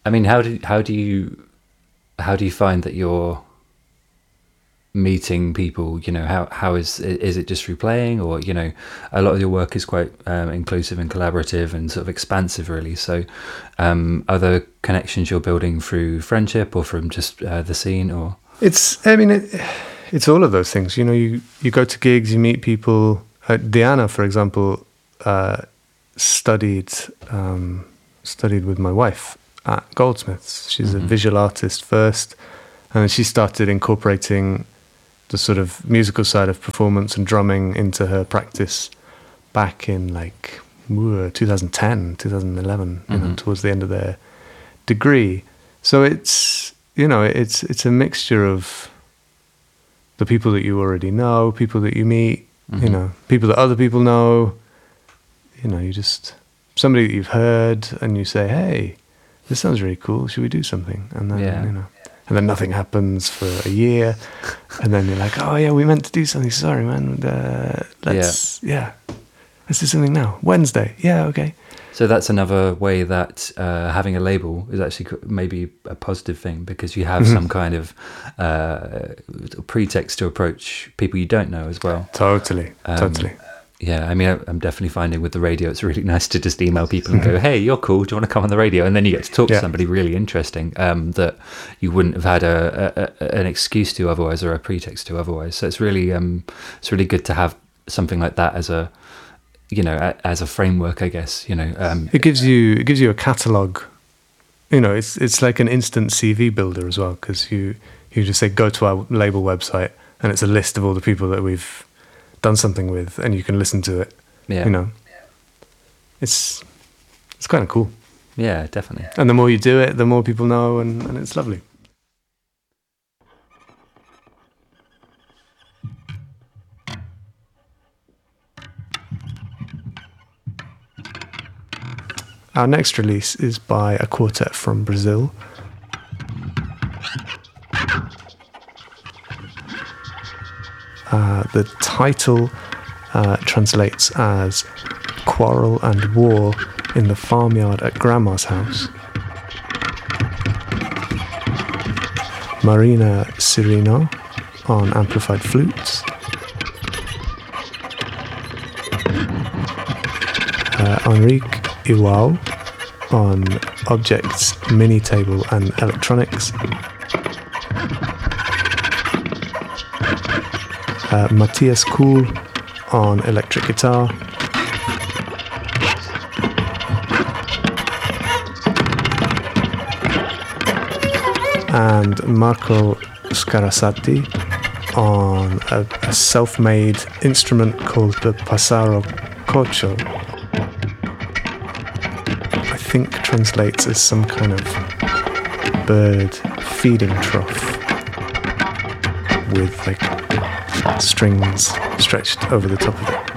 I mean, how do you find that you're meeting people? You know, how is it just through playing, or, you know, a lot of your work is quite inclusive and collaborative and sort of expansive, really. So, are there connections you're building through friendship or from just the scene, or? It's all of those things. You know, you go to gigs, you meet people. Diana, for example, studied with my wife at Goldsmiths. She's a visual artist first, and she started incorporating the sort of musical side of performance and drumming into her practice back in like 2010, 2011, you know, towards the end of their degree. So it's, you know, it's a mixture of the people that you already know, people that you meet, you know, people that other people know. You know, you just, somebody that you've heard and you say, hey, this sounds really cool, should we do something? And then, you know, and then nothing happens for a year, and then you're like, oh yeah, we meant to do something, sorry man, let's do something now, Wednesday, yeah, okay. So that's another way that having a label is actually maybe a positive thing, because you have some kind of pretext to approach people you don't know as well. Totally. Yeah, I mean, I'm definitely finding with the radio, it's really nice to just email people and go, hey, you're cool, do you want to come on the radio? And then you get to talk to somebody really interesting that you wouldn't have had an excuse to otherwise, or a pretext to otherwise. So it's really good to have something like that as a, you know, as a framework, I guess, you know. It gives you a catalogue. You know, it's like an instant CV builder as well, because you just say, go to our label website, and it's a list of all the people that we've done something with, and you can listen to it. You know, it's kind of cool. Yeah, definitely. And the more you do it, the more people know, and it's lovely. Our next release is by a quartet from Brazil. The title translates as Quarrel and War in the Farmyard at Grandma's House. Marina Cirino on amplified flutes. Enrique Iwao on objects, mini table and electronics. Matthias Kuhl on electric guitar. And Marco Scarasati on a self-made instrument called the Passaro Cocho. I think translates as some kind of bird feeding trough with like strings stretched over the top of it.